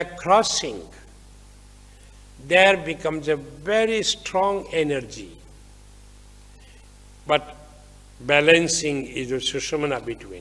crossing, there becomes a very strong energy. But balancing is a Sushumna between.